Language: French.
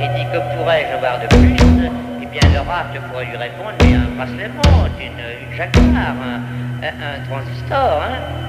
dit que pourrais-je avoir de plus, eh bien l'oracle pourrait lui répondre, mais un bracelet montre, une Jaguar, un transistor, hein.